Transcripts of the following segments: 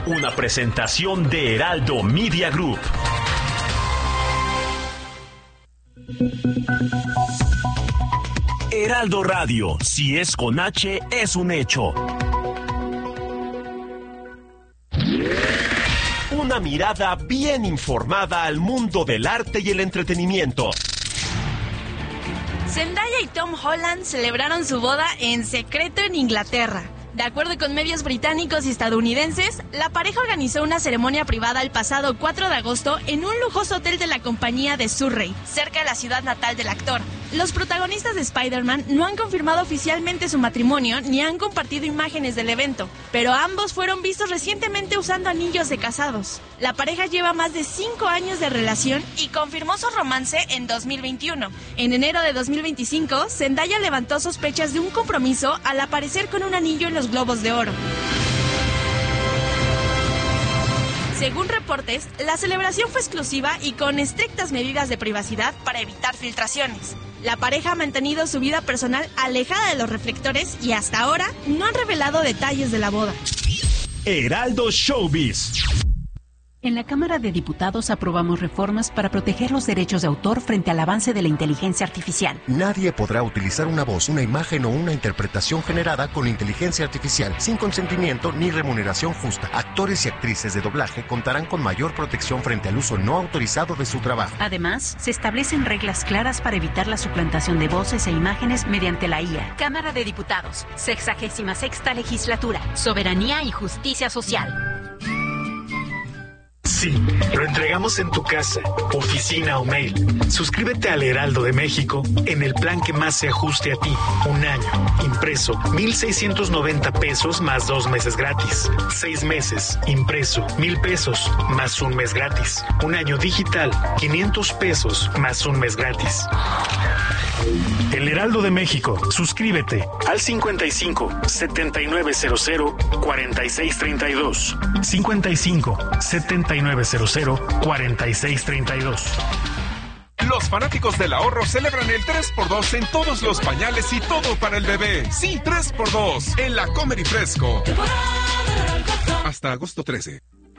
Una presentación de Heraldo Media Group. Heraldo Radio, si es con H, es un hecho. Una mirada bien informada al mundo del arte y el entretenimiento. Zendaya y Tom Holland celebraron su boda en secreto en Inglaterra. De acuerdo con medios británicos y estadounidenses, la pareja organizó una ceremonia privada el pasado 4 de agosto en un lujoso hotel de la compañía de Surrey, cerca de la ciudad natal del actor. Los protagonistas de Spider-Man no han confirmado oficialmente su matrimonio ni han compartido imágenes del evento, pero ambos fueron vistos recientemente usando anillos de casados. La pareja lleva más de 5 años de relación y confirmó su romance en 2021. En enero de 2025, Zendaya levantó sospechas de un compromiso al aparecer con un anillo en los Globos de Oro. Según reportes, la celebración fue exclusiva y con estrictas medidas de privacidad para evitar filtraciones. La pareja ha mantenido su vida personal alejada de los reflectores y hasta ahora no han revelado detalles de la boda. Heraldo Showbiz. En la Cámara de Diputados aprobamos reformas para proteger los derechos de autor frente al avance de la inteligencia artificial. Nadie podrá utilizar una voz, una imagen o una interpretación generada con inteligencia artificial sin consentimiento ni remuneración justa. Actores y actrices de doblaje contarán con mayor protección frente al uso no autorizado de su trabajo. Además, se establecen reglas claras para evitar la suplantación de voces e imágenes mediante la IA. Cámara de Diputados, 66ª Legislatura, Soberanía y Justicia Social. Sí, lo entregamos en tu casa, oficina o mail. Suscríbete al Heraldo de México en el plan que más se ajuste a ti. Un año, impreso, 1,690 pesos más 2 meses gratis. 6 meses, impreso, 1,000 pesos más 1 mes gratis. Un año digital, 500 pesos más 1 mes gratis. El Heraldo de México. Suscríbete al 55 7900 4632. 55 7900 4632. Los fanáticos del ahorro celebran el 3x2 en todos los pañales y todo para el bebé. Sí, 3x2 en la Comer y Fresco. Hasta agosto 13.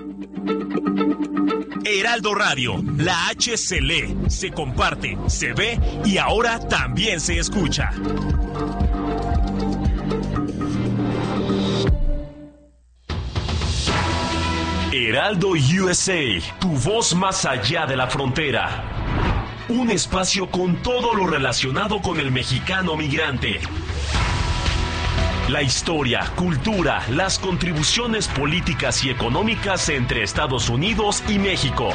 Heraldo Radio, la H se lee, se comparte, se ve y ahora también se escucha. Heraldo USA, tu voz más allá de la frontera. Un espacio con todo lo relacionado con el mexicano migrante. La historia, cultura, las contribuciones políticas y económicas entre Estados Unidos y México.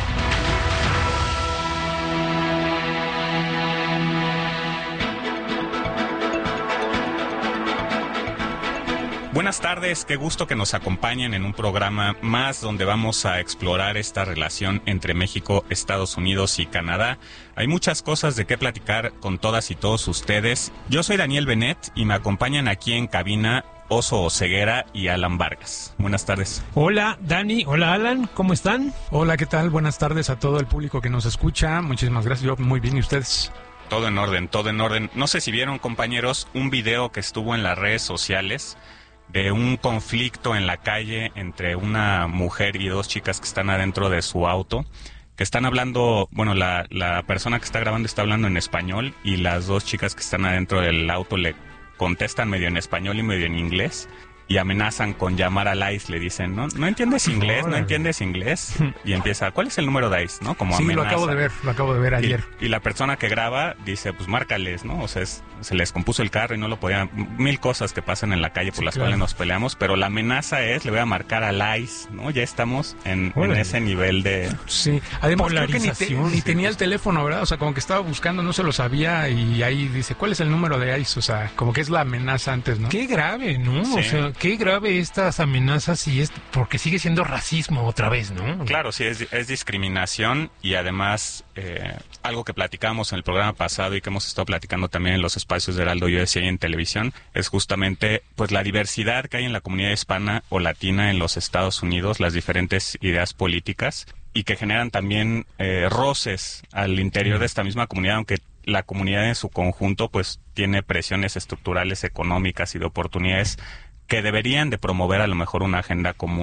Buenas tardes, qué gusto que nos acompañen en un programa más donde vamos a explorar esta relación entre México, Estados Unidos y Canadá. Hay muchas cosas de qué platicar con todas y todos ustedes. Yo soy Daniel Benet y me acompañan aquí en cabina Oso Oseguera y Alan Vargas. Buenas tardes. Hola Dani, hola Alan, ¿cómo están? Hola, ¿qué tal? Buenas tardes a todo el público que nos escucha. Muchísimas gracias, yo muy bien, ¿y ustedes? Todo en orden, todo en orden. No sé si vieron, compañeros, un video que estuvo en las redes sociales de un conflicto en la calle entre una mujer y 2 chicas que están adentro de su auto, que están hablando, bueno, la persona que está grabando está hablando en español y las 2 chicas que están adentro del auto le contestan medio en español y medio en inglés y amenazan con llamar al ICE, le dicen, ¿no entiendes inglés? ¿No entiendes inglés? Y empieza, ¿cuál es el número de ICE? ¿No? Como sí, amenaza. lo acabo de ver ayer. Y la persona que graba dice, pues márcales, ¿no? O sea, se les compuso el carro y no lo podían, 1000 cosas que pasan en la calle por las cuales nos peleamos, pero la amenaza es, le voy a marcar al ICE, ¿no? Ya estamos en ese nivel de... Sí, además creo que ni tenía el teléfono, ¿verdad? O sea, como que estaba buscando, no se lo sabía y ahí dice, ¿cuál es el número de ICE? O sea, como que es la amenaza antes, ¿no? Qué grave, ¿no? Sí. O sea, qué grave estas amenazas y es porque sigue siendo racismo otra vez, ¿no? Claro, sí, es discriminación y además algo que platicamos en el programa pasado y que hemos estado platicando también en los espacios de Heraldo USA y en televisión es justamente pues la diversidad que hay en la comunidad hispana o latina en los Estados Unidos, las diferentes ideas políticas y que generan también roces al interior de esta misma comunidad, aunque la comunidad en su conjunto pues tiene presiones estructurales, económicas y de oportunidades que deberían de promover a lo mejor una agenda común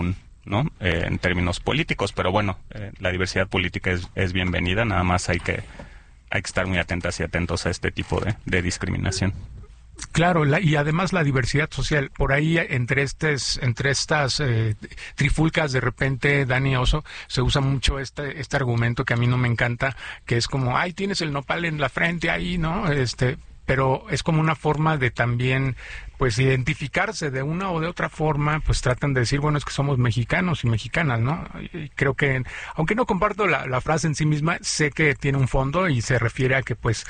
¿no? En términos políticos, pero bueno, la diversidad política es bienvenida, nada más hay que estar muy atentas y atentos a este tipo de discriminación. Claro, y además la diversidad social. Por ahí, entre estas trifulcas, de repente, Dani Oso, se usa mucho este argumento que a mí no me encanta, que es como, ay, tienes el nopal en la frente ahí, ¿no? Pero es como una forma de también, pues, identificarse de una o de otra forma, pues tratan de decir, bueno, es que somos mexicanos y mexicanas, ¿no? Y creo que, aunque no comparto la frase en sí misma, sé que tiene un fondo y se refiere a que, pues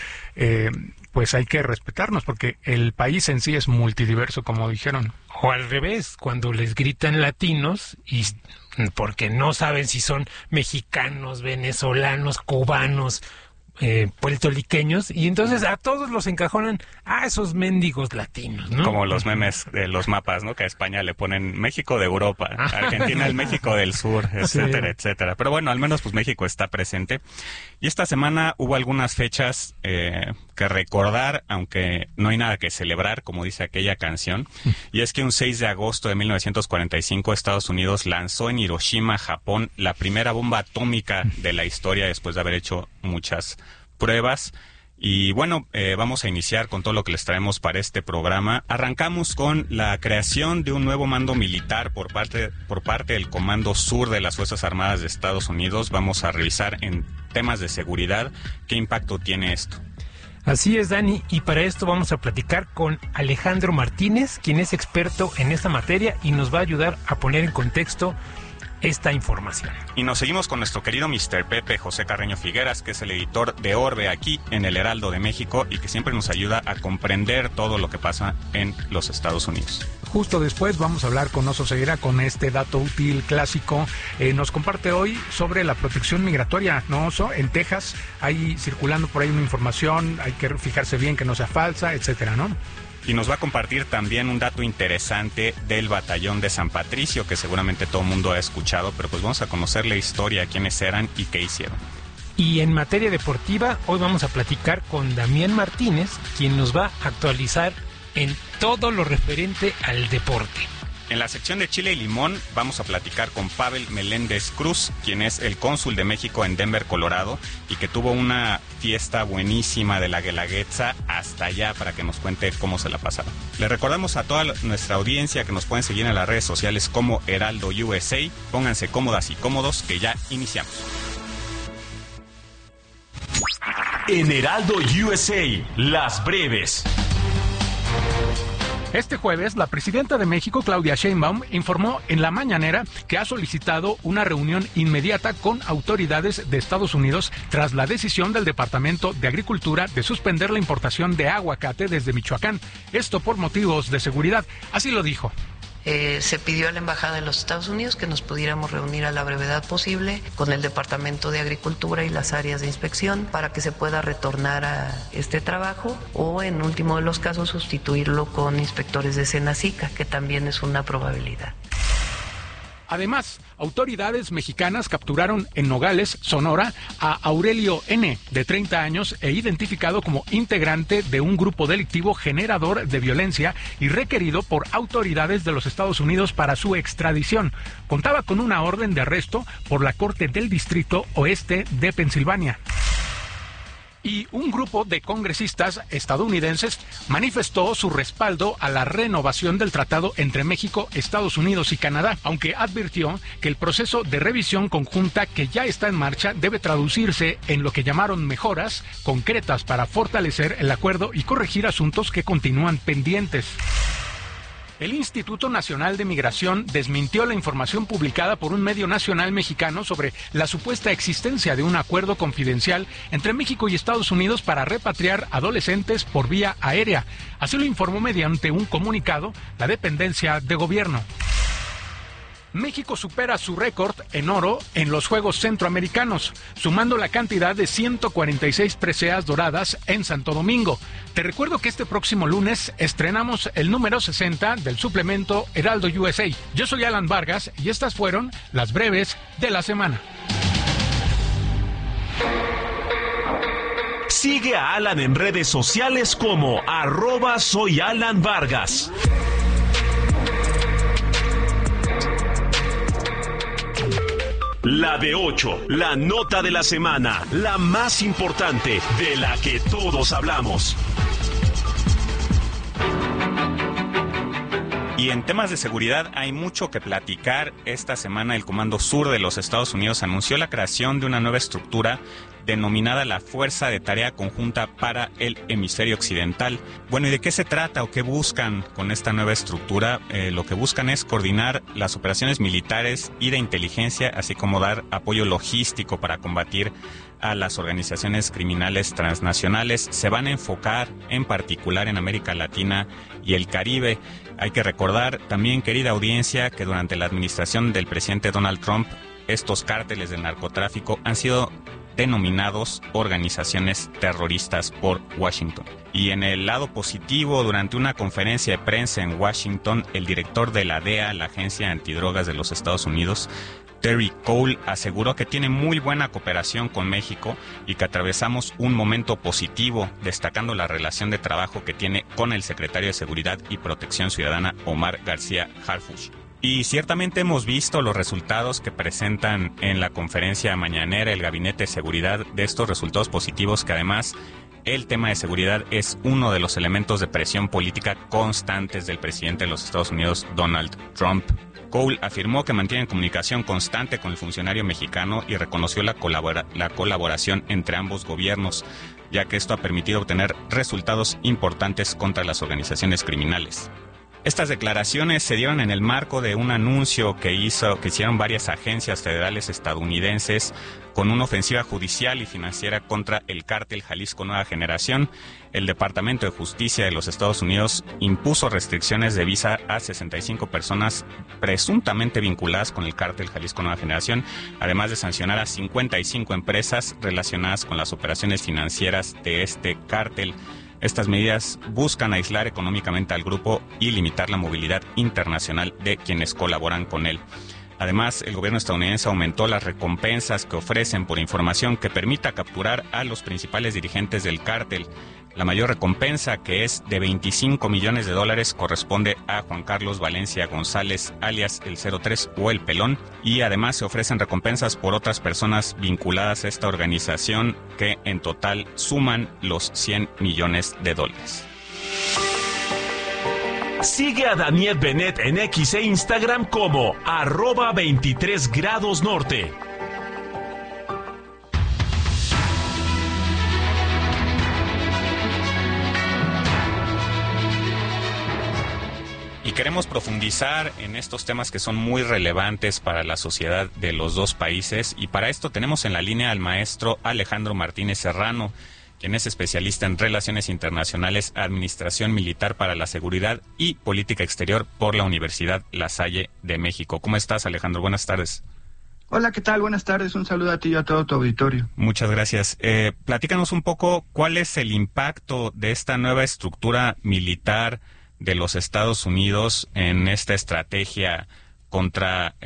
hay que respetarnos, porque el país en sí es multidiverso, como dijeron. O al revés, cuando les gritan latinos, y porque no saben si son mexicanos, venezolanos, cubanos, puertorriqueños, y entonces a todos los encajonan a esos mendigos latinos, ¿no? Como los memes de los mapas, ¿no? Que a España le ponen México de Europa, a Argentina el México del Sur, etcétera, etcétera. Pero bueno, al menos pues México está presente. Y esta semana hubo algunas fechas que recordar, aunque no hay nada que celebrar, como dice aquella canción. Y es que un 6 de agosto de 1945 Estados Unidos lanzó en Hiroshima, Japón, la primera bomba atómica de la historia después de haber hecho muchas pruebas. Y bueno, vamos a iniciar con todo lo que les traemos para este programa. Arrancamos con la creación de un nuevo mando militar por parte del Comando Sur de las Fuerzas Armadas de Estados Unidos. Vamos a revisar en temas de seguridad qué impacto tiene esto. Así es, Dani, y para esto vamos a platicar con Alejandro Martínez, quien es experto en esta materia y nos va a ayudar a poner en contexto esta información. Y nos seguimos con nuestro querido Mr. Pepe José Carreño Figueras, que es el editor de Orbe aquí en el Heraldo de México y que siempre nos ayuda a comprender todo lo que pasa en los Estados Unidos. Justo después vamos a hablar con Oso Ceguera con este dato útil clásico. Nos comparte hoy sobre la protección migratoria, ¿no, Oso? En Texas hay circulando por ahí una información, hay que fijarse bien que no sea falsa, etcétera, ¿no? Y nos va a compartir también un dato interesante del batallón de San Patricio, que seguramente todo el mundo ha escuchado, pero pues vamos a conocer la historia, quiénes eran y qué hicieron. Y en materia deportiva, hoy vamos a platicar con Damián Martínez, quien nos va a actualizar en todo lo referente al deporte. En la sección de Chile y Limón vamos a platicar con Pavel Meléndez Cruz, quien es el cónsul de México en Denver, Colorado, y que tuvo una fiesta buenísima de la Guelaguetza hasta allá para que nos cuente cómo se la pasaron. Le recordamos a toda nuestra audiencia que nos pueden seguir en las redes sociales como Heraldo USA. Pónganse cómodas y cómodos que ya iniciamos. En Heraldo USA, las breves. Este jueves, la presidenta de México, Claudia Sheinbaum, informó en la mañanera que ha solicitado una reunión inmediata con autoridades de Estados Unidos tras la decisión del Departamento de Agricultura de suspender la importación de aguacate desde Michoacán. Esto por motivos de seguridad. Así lo dijo. Se pidió a la Embajada de los Estados Unidos que nos pudiéramos reunir a la brevedad posible con el Departamento de Agricultura y las áreas de inspección para que se pueda retornar a este trabajo o, en último de los casos, sustituirlo con inspectores de Senacica, que también es una probabilidad. Además, autoridades mexicanas capturaron en Nogales, Sonora, a Aurelio N., de 30 años, e identificado como integrante de un grupo delictivo generador de violencia y requerido por autoridades de los Estados Unidos para su extradición. Contaba con una orden de arresto por la Corte del Distrito Oeste de Pensilvania. Y un grupo de congresistas estadounidenses manifestó su respaldo a la renovación del tratado entre México, Estados Unidos y Canadá, aunque advirtió que el proceso de revisión conjunta que ya está en marcha debe traducirse en lo que llamaron mejoras concretas para fortalecer el acuerdo y corregir asuntos que continúan pendientes. El Instituto Nacional de Migración desmintió la información publicada por un medio nacional mexicano sobre la supuesta existencia de un acuerdo confidencial entre México y Estados Unidos para repatriar adolescentes por vía aérea. Así lo informó mediante un comunicado la dependencia de gobierno. México supera su récord en oro en los Juegos Centroamericanos, sumando la cantidad de 146 preseas doradas en Santo Domingo. Te recuerdo que este próximo lunes estrenamos el número 60 del suplemento Heraldo USA. Yo soy Alan Vargas y estas fueron las breves de la semana. Sigue a Alan en redes sociales como @soyalanvargas. La de 8, la nota de la semana, la más importante, de la que todos hablamos. Y en temas de seguridad hay mucho que platicar. Esta semana el Comando Sur de los Estados Unidos anunció la creación de una nueva estructura denominada la Fuerza de Tarea Conjunta para el Hemisferio Occidental. Bueno, ¿y de qué se trata o qué buscan con esta nueva estructura? Lo que buscan es coordinar las operaciones militares y de inteligencia, así como dar apoyo logístico para combatir a las organizaciones criminales transnacionales. Se van a enfocar en particular en América Latina y el Caribe. Hay que recordar también, querida audiencia, que durante la administración del presidente Donald Trump, estos cárteles del narcotráfico han sido denominados organizaciones terroristas por Washington. Y en el lado positivo, durante una conferencia de prensa en Washington, el director de la DEA, la Agencia Antidrogas de los Estados Unidos, Terry Cole, aseguró que tiene muy buena cooperación con México y que atravesamos un momento positivo, destacando la relación de trabajo que tiene con el secretario de Seguridad y Protección Ciudadana, Omar García Harfuch. Y ciertamente hemos visto los resultados que presentan en la conferencia mañanera el Gabinete de Seguridad de estos resultados positivos, que además el tema de seguridad es uno de los elementos de presión política constantes del presidente de los Estados Unidos, Donald Trump. Cole afirmó que mantiene comunicación constante con el funcionario mexicano y reconoció la colaboración entre ambos gobiernos, ya que esto ha permitido obtener resultados importantes contra las organizaciones criminales. Estas declaraciones se dieron en el marco de un anuncio que hicieron varias agencias federales estadounidenses con una ofensiva judicial y financiera contra el cártel Jalisco Nueva Generación. El Departamento de Justicia de los Estados Unidos impuso restricciones de visa a 65 personas presuntamente vinculadas con el cártel Jalisco Nueva Generación, además de sancionar a 55 empresas relacionadas con las operaciones financieras de este cártel. Estas medidas buscan aislar económicamente al grupo y limitar la movilidad internacional de quienes colaboran con él. Además, el gobierno estadounidense aumentó las recompensas que ofrecen por información que permita capturar a los principales dirigentes del cártel. La mayor recompensa, que es de $25 millones, corresponde a Juan Carlos Valencia González, alias el 03 o el Pelón, y además se ofrecen recompensas por otras personas vinculadas a esta organización que en total suman los $100 millones. Sigue a Daniel Bennett en X e Instagram como @23°norte. Y queremos profundizar en estos temas que son muy relevantes para la sociedad de los dos países, y para esto tenemos en la línea al maestro Alejandro Martínez Serrano, quien es especialista en Relaciones Internacionales, Administración Militar para la Seguridad y Política Exterior por la Universidad La Salle de México. ¿Cómo estás, Alejandro? Buenas tardes. Hola, ¿qué tal? Buenas tardes. Un saludo a ti y a todo tu auditorio. Muchas gracias. Platícanos un poco cuál es el impacto de esta nueva estructura militar de los Estados Unidos en esta estrategia contra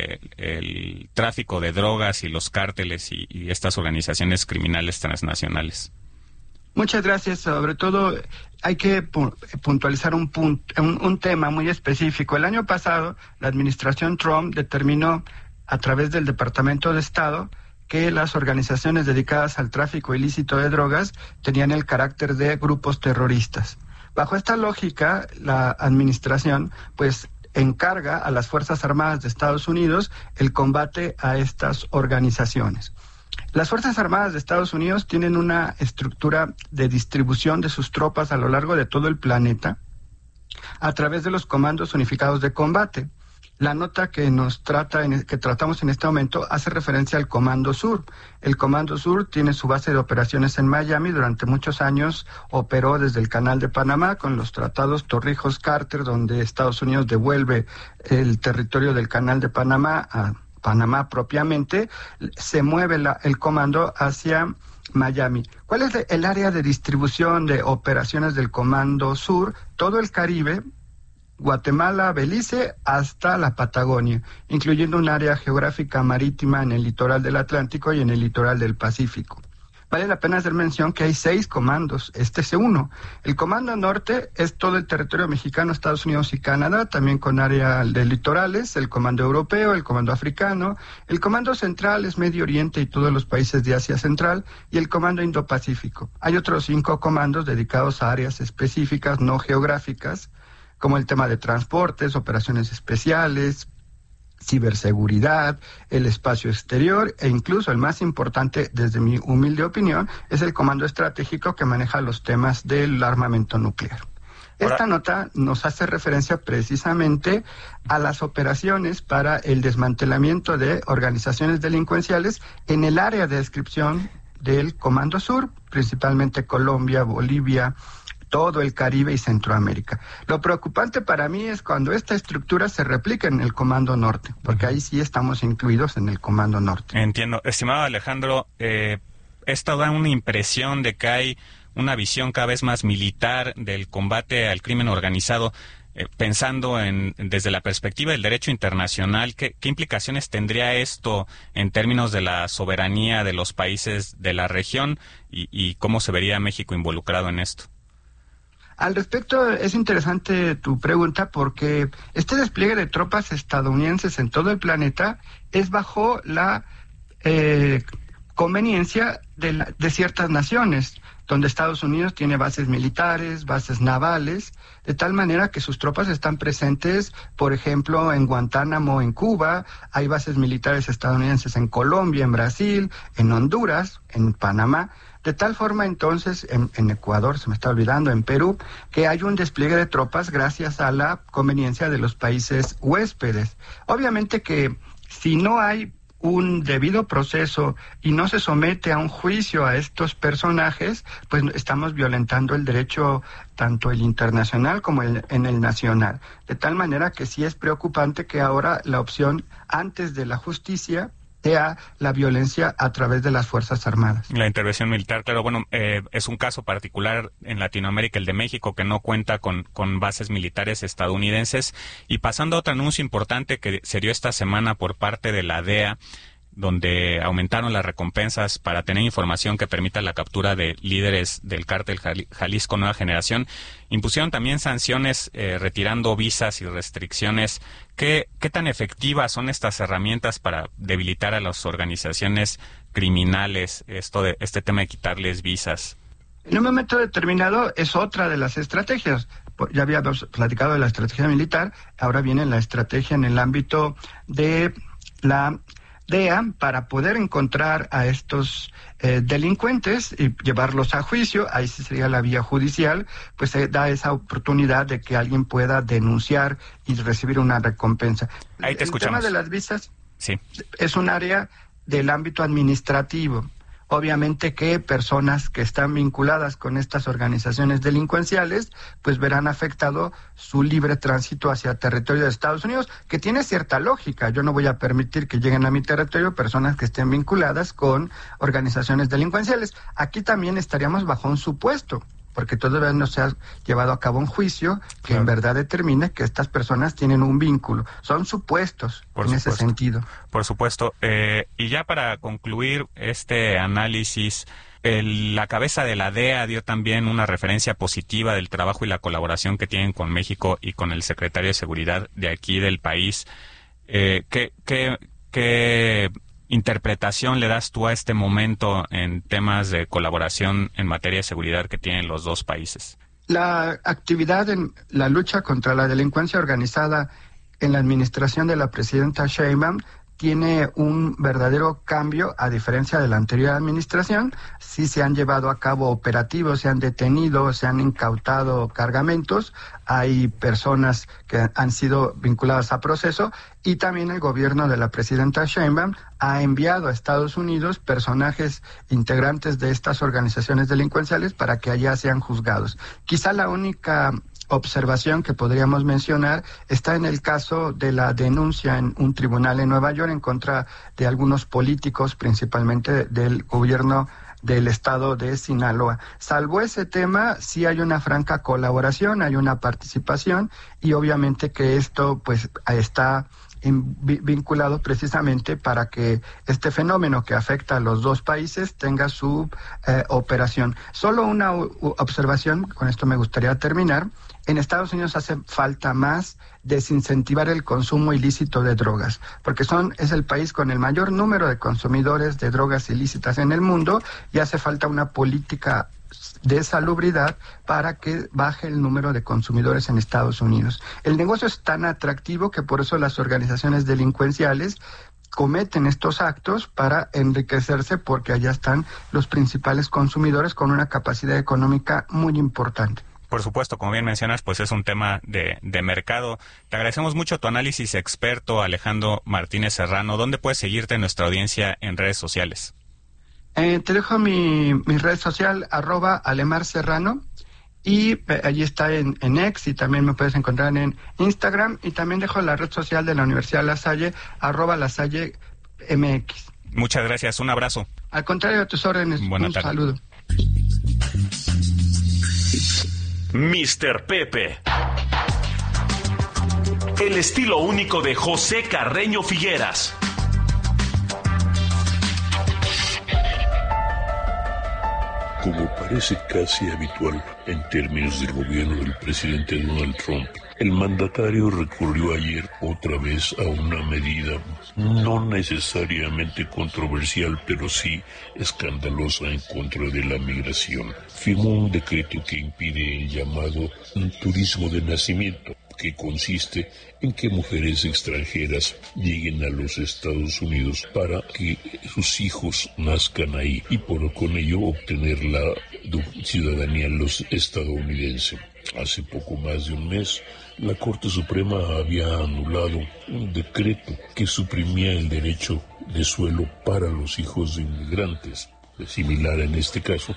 el tráfico de drogas y los cárteles y estas organizaciones criminales transnacionales. Muchas gracias. Sobre todo hay que puntualizar un tema muy específico. El año pasado, la administración Trump determinó a través del Departamento de Estado que las organizaciones dedicadas al tráfico ilícito de drogas tenían el carácter de grupos terroristas. Bajo esta lógica, la administración encarga a las Fuerzas Armadas de Estados Unidos el combate a estas organizaciones. Las Fuerzas Armadas de Estados Unidos tienen una estructura de distribución de sus tropas a lo largo de todo el planeta a través de los comandos unificados de combate. La nota que tratamos en este momento hace referencia al Comando Sur. El Comando Sur tiene su base de operaciones en Miami. Durante muchos años operó desde el Canal de Panamá con los tratados Torrijos-Carter, donde Estados Unidos devuelve el territorio del Canal de Panamá a Panamá propiamente. Se mueve el comando hacia Miami. ¿Cuál es el área de distribución de operaciones del Comando Sur? Todo el Caribe, Guatemala, Belice, hasta la Patagonia, incluyendo un área geográfica marítima en el litoral del Atlántico y en el litoral del Pacífico. Vale la pena hacer mención que hay 6 comandos, este es uno. El Comando Norte es todo el territorio mexicano, Estados Unidos y Canadá, también con área de litorales, el Comando Europeo, el Comando Africano, el Comando Central es Medio Oriente y todos los países de Asia Central, y el Comando Indo-Pacífico. Hay otros 5 comandos dedicados a áreas específicas, no geográficas, como el tema de transportes, operaciones especiales, ciberseguridad, el espacio exterior e incluso el más importante, desde mi humilde opinión, es el Comando Estratégico que maneja los temas del armamento nuclear. Esta nota nos hace referencia precisamente a las operaciones para el desmantelamiento de organizaciones delincuenciales en el área de descripción del Comando Sur, principalmente Colombia, Bolivia, todo el Caribe y Centroamérica. Lo preocupante para mí es cuando esta estructura se replica en el Comando Norte, porque ahí sí estamos incluidos en el Comando Norte. Entiendo. Estimado Alejandro, esto da una impresión de que hay una visión cada vez más militar del combate al crimen organizado. Pensando desde la perspectiva del derecho internacional, ¿qué implicaciones tendría esto en términos de la soberanía de los países de la región y cómo se vería México involucrado en esto? Al respecto, es interesante tu pregunta porque este despliegue de tropas estadounidenses en todo el planeta es bajo la conveniencia de ciertas naciones, donde Estados Unidos tiene bases militares, bases navales, de tal manera que sus tropas están presentes, por ejemplo, en Guantánamo, en Cuba, hay bases militares estadounidenses en Colombia, en Brasil, en Honduras, en Panamá. De tal forma, entonces, en Ecuador, se me está olvidando, en Perú, que hay un despliegue de tropas gracias a la conveniencia de los países huéspedes. Obviamente que si no hay un debido proceso y no se somete a un juicio a estos personajes, pues estamos violentando el derecho, tanto el internacional como en el nacional. De tal manera que sí es preocupante que ahora la opción antes de la justicia sea la violencia a través de las Fuerzas Armadas. La intervención militar, claro, bueno, es un caso particular en Latinoamérica, el de México, que no cuenta con bases militares estadounidenses. Y pasando a otro anuncio importante que se dio esta semana por parte de la DEA, donde aumentaron las recompensas para tener información que permita la captura de líderes del cártel Jalisco Nueva Generación. Impusieron también sanciones retirando visas y restricciones. ¿Qué tan efectivas son estas herramientas para debilitar a las organizaciones criminales, este tema de quitarles visas? En un momento determinado es otra de las estrategias. Ya habíamos platicado de la estrategia militar, ahora viene la estrategia en el ámbito de la DEA para poder encontrar a estos delincuentes y llevarlos a juicio. Ahí sí sería la vía judicial, pues se da esa oportunidad de que alguien pueda denunciar y recibir una recompensa. Ahí te escuchamos. El tema de las visas sí es un área del ámbito administrativo. Obviamente que personas que están vinculadas con estas organizaciones delincuenciales pues verán afectado su libre tránsito hacia territorio de Estados Unidos, que tiene cierta lógica. Yo no voy a permitir que lleguen a mi territorio personas que estén vinculadas con organizaciones delincuenciales. Aquí también estaríamos bajo un supuesto, porque todavía no se ha llevado a cabo un juicio que en verdad determine que estas personas tienen un vínculo. Son supuestos ese sentido. Por supuesto. Y ya para concluir este análisis, la cabeza de la DEA dio también una referencia positiva del trabajo y la colaboración que tienen con México y con el secretario de Seguridad de aquí del país. ¿Qué interpretación le das tú a este momento en temas de colaboración en materia de seguridad que tienen los dos países? La actividad en la lucha contra la delincuencia organizada en la administración de la presidenta Sheinbaum tiene un verdadero cambio a diferencia de la anterior administración. Sí se han llevado a cabo operativos, se han detenido, se han incautado cargamentos, hay personas que han sido vinculadas a proceso y también el gobierno de la presidenta Sheinbaum ha enviado a Estados Unidos personajes integrantes de estas organizaciones delincuenciales para que allá sean juzgados. Quizá la única observación que podríamos mencionar está en el caso de la denuncia en un tribunal en Nueva York en contra de algunos políticos, principalmente del gobierno del estado de Sinaloa. Salvo ese tema, sí hay una franca colaboración, hay una participación y obviamente que esto pues está vinculado precisamente para que este fenómeno que afecta a los dos países tenga su operación. Solo una observación, con esto me gustaría terminar. En Estados Unidos hace falta más desincentivar el consumo ilícito de drogas, porque es el país con el mayor número de consumidores de drogas ilícitas en el mundo, y hace falta una política de salubridad para que baje el número de consumidores en Estados Unidos. El negocio es tan atractivo que por eso las organizaciones delincuenciales cometen estos actos para enriquecerse, porque allá están los principales consumidores con una capacidad económica muy importante. Por supuesto, como bien mencionas, pues es un tema de mercado. Te agradecemos mucho tu análisis experto, Alejandro Martínez Serrano. ¿Dónde puedes seguirte en nuestra audiencia en redes sociales? Te dejo mi red social, @AlemarSerrano, y allí está en X, y también me puedes encontrar en Instagram, y también dejo la red social de la Universidad La Salle, @LaSalleMX. Muchas gracias, un abrazo. Al contrario, a tus órdenes. Buenas tardes. Saludo. Mr. Pepe. El estilo único de José Carreño Figueras. Como parece casi habitual en términos del gobierno del presidente Donald Trump, el mandatario recurrió ayer otra vez a una medida no necesariamente controversial, pero sí escandalosa en contra de la migración. Firmó un decreto que impide el llamado turismo de nacimiento, que consiste en que mujeres extranjeras lleguen a los Estados Unidos para que sus hijos nazcan ahí y con ello obtener la ciudadanía estadounidense. Hace poco más de un mes, la Corte Suprema había anulado un decreto que suprimía el derecho de suelo para los hijos de inmigrantes. Similar en este caso,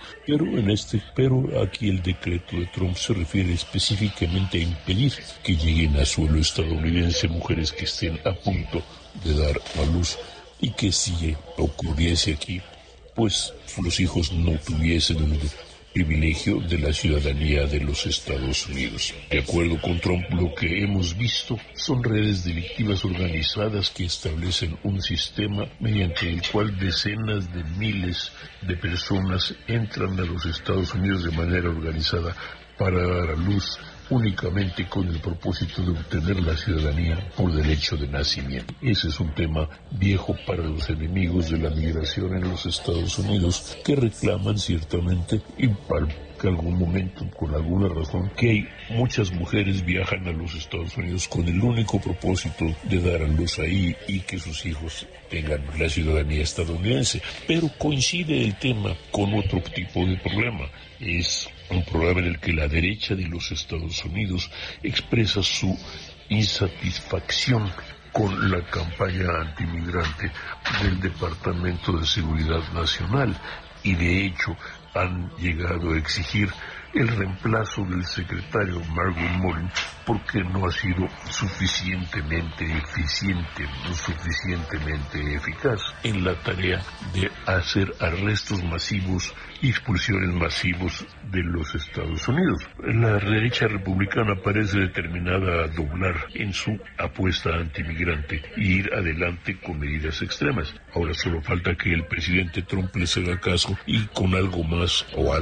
pero aquí el decreto de Trump se refiere específicamente a impedir que lleguen a suelo estadounidense mujeres que estén a punto de dar a luz, y que si ocurriese aquí, pues los hijos no tuviesen el privilegio de la ciudadanía de los Estados Unidos. De acuerdo con Trump, lo que hemos visto son redes delictivas organizadas que establecen un sistema mediante el cual decenas de miles de personas entran a los Estados Unidos de manera organizada para dar a luz únicamente con el propósito de obtener la ciudadanía por derecho de nacimiento. Ese es un tema viejo para los enemigos de la migración en los Estados Unidos, que reclaman ciertamente y que algún momento, con alguna razón, que hay muchas mujeres viajan a los Estados Unidos con el único propósito de dar a luz ahí y que sus hijos tengan la ciudadanía estadounidense. Pero coincide el tema con otro tipo de problema. Es un problema en el que la derecha de los Estados Unidos expresa su insatisfacción con la campaña antimigrante del Departamento de Seguridad Nacional, y de hecho han llegado a exigir el reemplazo del secretario Margot Morin porque no ha sido suficientemente eficiente, no suficientemente eficaz en la tarea de hacer arrestos masivos y expulsiones masivos de los Estados Unidos. La derecha republicana parece determinada a doblar en su apuesta antimigrante y ir adelante con medidas extremas. Ahora solo falta que el presidente Trump les haga caso y con algo más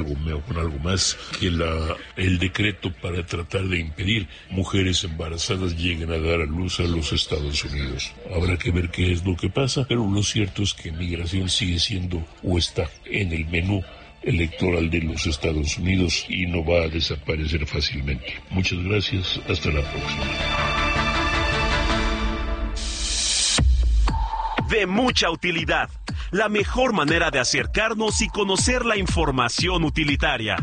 que el decreto para tratar de impedir mujeres embarazadas lleguen a dar a luz a los Estados Unidos. Habrá que ver qué es lo que pasa, pero lo cierto es que migración sigue siendo o está en el menú electoral de los Estados Unidos y no va a desaparecer fácilmente. Muchas gracias, hasta la próxima. De mucha utilidad, la mejor manera de acercarnos y conocer la información utilitaria.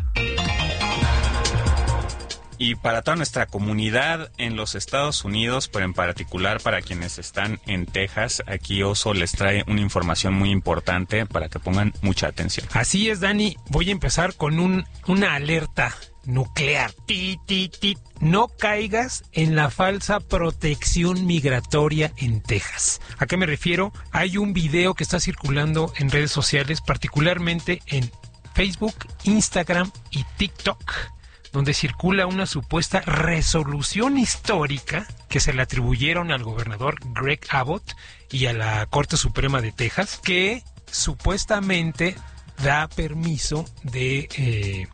Y para toda nuestra comunidad en los Estados Unidos, pero en particular para quienes están en Texas, aquí Oso les trae una información muy importante para que pongan mucha atención. Así es, Dani. Voy a empezar con una alerta nuclear. No caigas en la falsa protección migratoria en Texas. ¿A qué me refiero? Hay un video que está circulando en redes sociales, particularmente en Facebook, Instagram y TikTok, donde circula una supuesta resolución histórica que se le atribuyeron al gobernador Greg Abbott y a la Corte Suprema de Texas, que supuestamente da permiso de,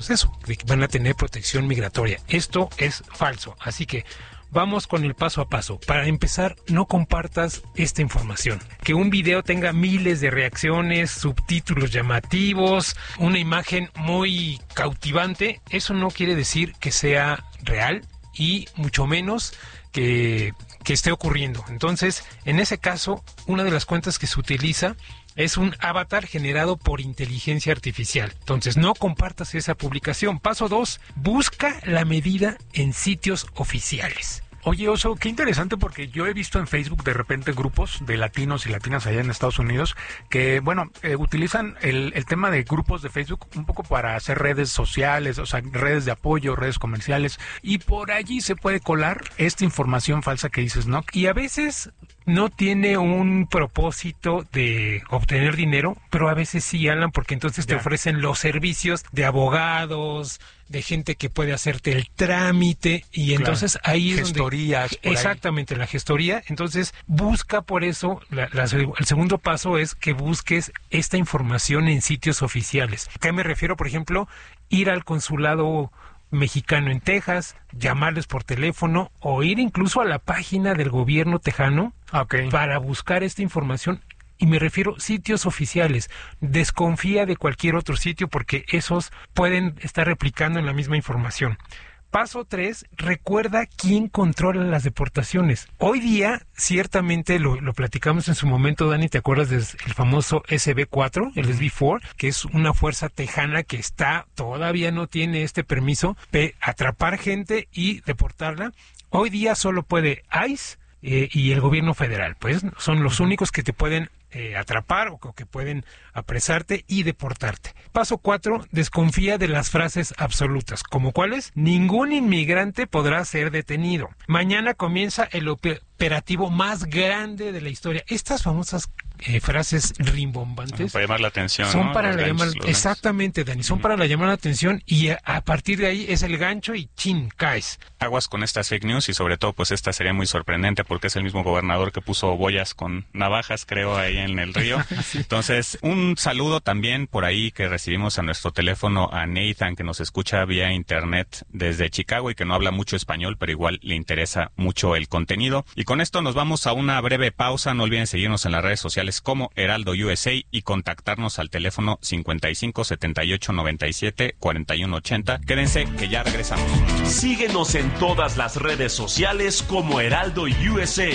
de que van a tener protección migratoria. Esto es falso, así que vamos con el paso a paso. Para empezar, no compartas esta información. Que un video tenga miles de reacciones, subtítulos llamativos, una imagen muy cautivante, eso no quiere decir que sea real y mucho menos que esté ocurriendo. Entonces, en ese caso, una de las cuentas que se utiliza es un avatar generado por inteligencia artificial. Entonces, no compartas esa publicación. Paso 2, busca la medida en sitios oficiales. Oye, Oso, qué interesante, porque yo he visto en Facebook de repente grupos de latinos y latinas allá en Estados Unidos que, utilizan el tema de grupos de Facebook un poco para hacer redes sociales, o sea, redes de apoyo, redes comerciales, y por allí se puede colar esta información falsa que dices, ¿no? Y a veces no tiene un propósito de obtener dinero, pero a veces sí, Alan, porque entonces te ofrecen los servicios de abogados, de gente que puede hacerte el trámite, y entonces ahí es gestorías, donde... Exactamente, la gestoría. Entonces busca, por eso, el segundo paso es que busques esta información en sitios oficiales. ¿A qué me refiero? Por ejemplo, ir al consulado mexicano en Texas, llamarles por teléfono o ir incluso a la página del gobierno tejano para buscar esta información. Y me refiero a sitios oficiales. Desconfía de cualquier otro sitio porque esos pueden estar replicando en la misma información. Paso 3, recuerda quién controla las deportaciones. Hoy día, ciertamente, lo platicamos en su momento, Dani, ¿te acuerdas del famoso SB4, el SB4, que es una fuerza tejana que todavía no tiene este permiso de atrapar gente y deportarla? Hoy día solo puede ICE y el gobierno federal, pues son los únicos que te pueden atrapar o que pueden apresarte y deportarte. Paso 4, desconfía de las frases absolutas. ¿Como cuáles? Ningún inmigrante podrá ser detenido. Mañana comienza el operativo más grande de la historia. Estas famosas frases rimbombantes para llamar la atención, son, ¿no? para exactamente, Dani, son para llamar la atención, y a partir de ahí es el gancho y chin, caes. Aguas con estas fake news, y sobre todo pues esta sería muy sorprendente porque es el mismo gobernador que puso boyas con navajas, creo, ahí en el río. Sí. Entonces, un saludo también por ahí que recibimos a nuestro teléfono a Nathan, que nos escucha vía internet desde Chicago y que no habla mucho español, pero igual le interesa mucho el contenido. Y con esto nos vamos a una breve pausa. No olviden seguirnos en las redes sociales como Heraldo USA y contactarnos al teléfono 55 78 97 41 80. Quédense que ya regresamos. Síguenos en todas las redes sociales como Heraldo USA.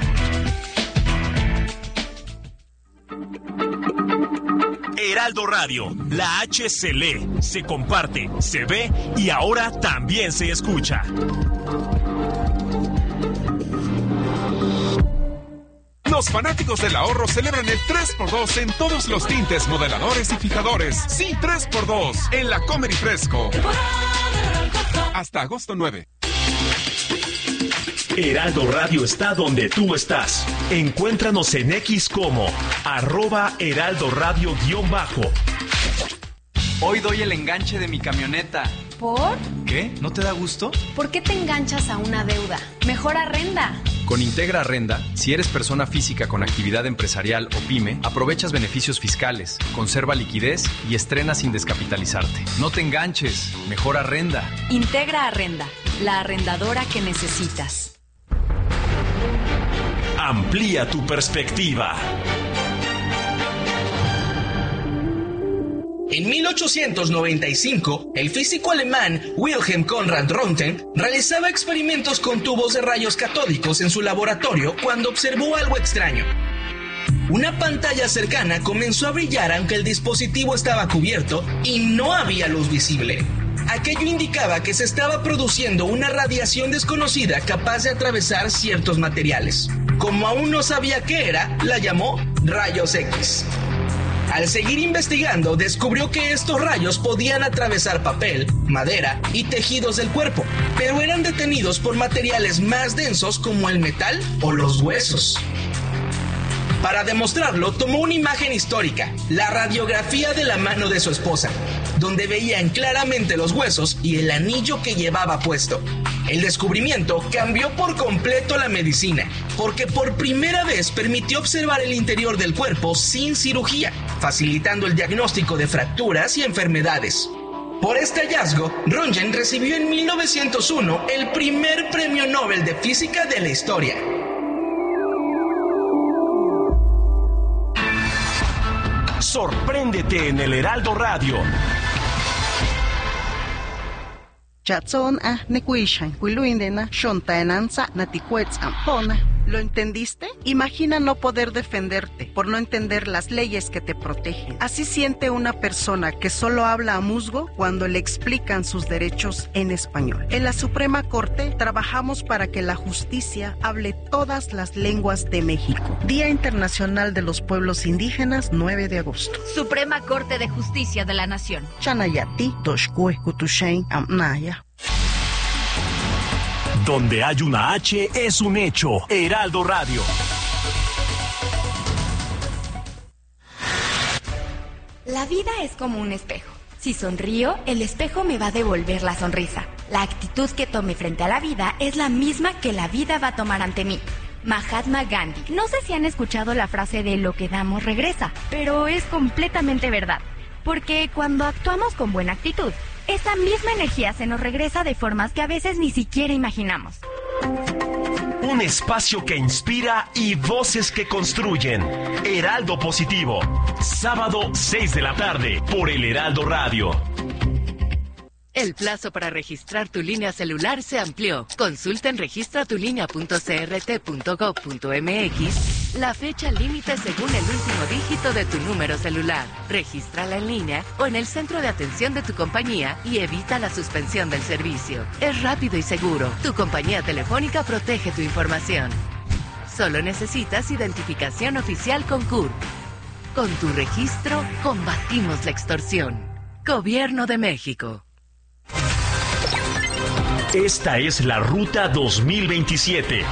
Heraldo Radio, la H se lee, se comparte, se ve y ahora también se escucha. Los fanáticos del ahorro celebran el 3x2 en todos los tintes, modeladores y fijadores. Sí, 3x2 en la Comer y Fresco. Hasta agosto 9. Heraldo Radio está donde tú estás. Encuéntranos en X como @Heraldo Radio _. Hoy doy el enganche de mi camioneta. ¿Por? ¿Qué? ¿No te da gusto? ¿Por qué te enganchas a una deuda? Mejor arrenda. Con Integra Arrenda, si eres persona física con actividad empresarial o pyme, aprovechas beneficios fiscales, conserva liquidez y estrena sin descapitalizarte. No te enganches, mejor arrenda. Integra Arrenda, la arrendadora que necesitas. Amplía tu perspectiva. En 1895, el físico alemán Wilhelm Conrad Röntgen realizaba experimentos con tubos de rayos catódicos en su laboratorio cuando observó algo extraño. Una pantalla cercana comenzó a brillar aunque el dispositivo estaba cubierto y no había luz visible. Aquello indicaba que se estaba produciendo una radiación desconocida capaz de atravesar ciertos materiales. Como aún no sabía qué era, la llamó rayos X. Al seguir investigando, descubrió que estos rayos podían atravesar papel, madera y tejidos del cuerpo, pero eran detenidos por materiales más densos como el metal o los huesos. Para demostrarlo, tomó una imagen histórica, la radiografía de la mano de su esposa, donde veían claramente los huesos y el anillo que llevaba puesto. El descubrimiento cambió por completo la medicina, porque por primera vez permitió observar el interior del cuerpo sin cirugía, facilitando el diagnóstico de fracturas y enfermedades. Por este hallazgo, Röntgen recibió en 1901 el primer premio Nobel de Física de la historia. Sorpréndete en el Heraldo Radio. ¿Lo entendiste? Imagina no poder defenderte por no entender las leyes que te protegen. Así siente una persona que solo habla a musgo cuando le explican sus derechos en español. En la Suprema Corte trabajamos para que la justicia hable todas las lenguas de México. Día Internacional de los Pueblos Indígenas, 9 de agosto. Suprema Corte de Justicia de la Nación. Chanayati, Toshkue, Kutushain, Amnaya. Donde hay una H es un hecho. Heraldo Radio. La vida es como un espejo. Si sonrío, el espejo me va a devolver la sonrisa. La actitud que tome frente a la vida es la misma que la vida va a tomar ante mí. Mahatma Gandhi. No sé si han escuchado la frase de lo que damos regresa, pero es completamente verdad. Porque cuando actuamos con buena actitud, esa misma energía se nos regresa de formas que a veces ni siquiera imaginamos. Un espacio que inspira y voces que construyen. Heraldo Positivo. Sábado 6 de la tarde por el Heraldo Radio. El plazo para registrar tu línea celular se amplió. Consulta en registratulinea.crt.gov.mx la fecha límite según el último dígito de tu número celular. Regístrala en línea o en el centro de atención de tu compañía y evita la suspensión del servicio. Es rápido y seguro. Tu compañía telefónica protege tu información. Solo necesitas identificación oficial con CURP. Con tu registro, combatimos la extorsión. Gobierno de México. Esta es la Ruta 2027.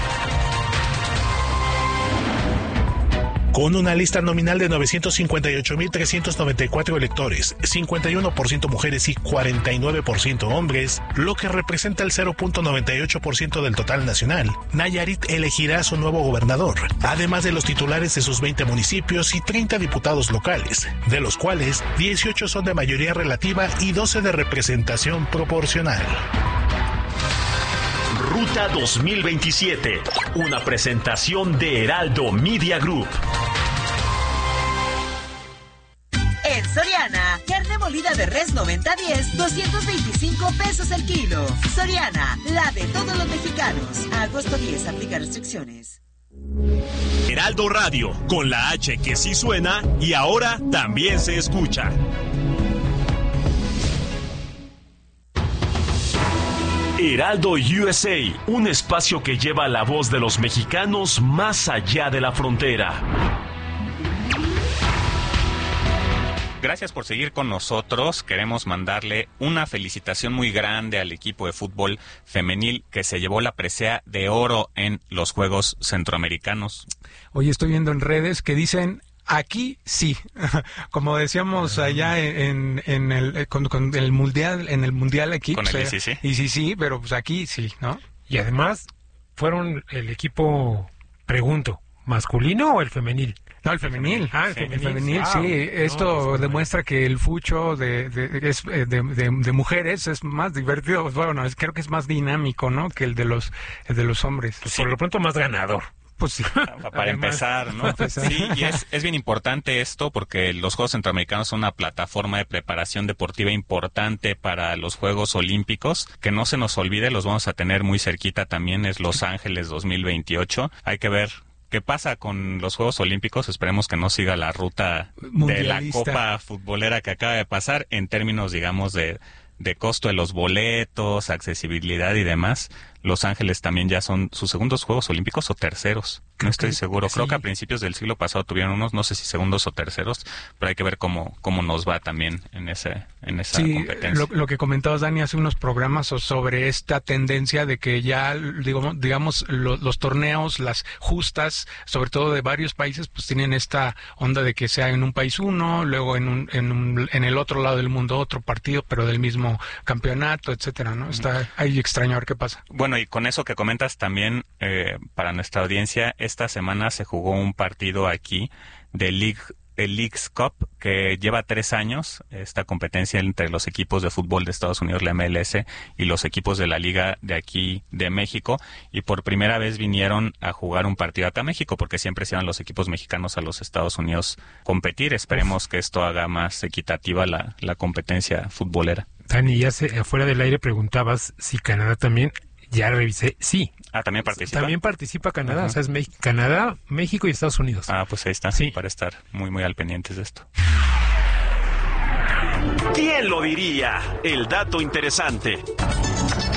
Con una lista nominal de 958.394 electores, 51% mujeres y 49% hombres, lo que representa el 0.98% del total nacional, Nayarit elegirá a su nuevo gobernador, además de los titulares de sus 20 municipios y 30 diputados locales, de los cuales 18 son de mayoría relativa y 12 de representación proporcional. Ruta 2027, una presentación de Heraldo Media Group. En Soriana, carne molida de res 90-10, 225 pesos el kilo. Soriana, la de todos los mexicanos. A agosto 10, aplica restricciones. Heraldo Radio, con la H que sí suena y ahora también se escucha. Heraldo USA, un espacio que lleva la voz de los mexicanos más allá de la frontera. Gracias por seguir con nosotros. Queremos mandarle una felicitación muy grande al equipo de fútbol femenil que se llevó la presea de oro en los Juegos Centroamericanos. Hoy estoy viendo en redes que dicen... Aquí sí, como decíamos allá con el mundial aquí. Con el ICC. Sí, pero pues aquí sí, ¿no? Y además fueron el equipo, pregunto, ¿masculino o el femenil? No, el femenil. El femenil, sí. Esto demuestra que el fucho de mujeres es más divertido. Bueno, creo que es más dinámico, ¿no? Que el de los hombres. Pues por lo pronto más ganador. Pues sí. Para empezar, ¿no? Sí, y es bien importante esto porque los Juegos Centroamericanos son una plataforma de preparación deportiva importante para los Juegos Olímpicos. Que no se nos olvide, los vamos a tener muy cerquita también, es Los Ángeles 2028. Hay que ver qué pasa con los Juegos Olímpicos. Esperemos que no siga la ruta de la Copa Futbolera que acaba de pasar en términos, digamos, de costo de los boletos, accesibilidad y demás. Los Ángeles también ya son sus segundos Juegos Olímpicos o terceros. No estoy seguro. Creo que a principios del siglo pasado tuvieron unos, no sé si segundos o terceros, pero hay que ver cómo nos va también en esa competencia. Lo que comentabas, Dani, hace unos programas sobre esta tendencia de que ya, digamos, los torneos, las justas, sobre todo de varios países, pues tienen esta onda de que sea en un país uno, luego en el otro lado del mundo otro partido, pero del mismo campeonato, etcétera, ¿no? Está ahí extraño a ver qué pasa. Bueno, y con eso que comentas también, para nuestra audiencia, esta semana se jugó un partido aquí de Leagues Cup, que lleva 3 años, esta competencia entre los equipos de fútbol de Estados Unidos, la MLS, y los equipos de la liga de aquí de México, y por primera vez vinieron a jugar un partido acá a México, porque siempre se iban los equipos mexicanos a los Estados Unidos competir. Esperemos que esto haga más equitativa la competencia futbolera. Dani, ya afuera del aire preguntabas si Canadá también. Ya revisé, sí. ¿También participa? También participa Canadá, o sea, es Canadá, México y Estados Unidos. Pues ahí está, sí, para estar muy al pendientes de esto. ¿Quién lo diría? El dato interesante.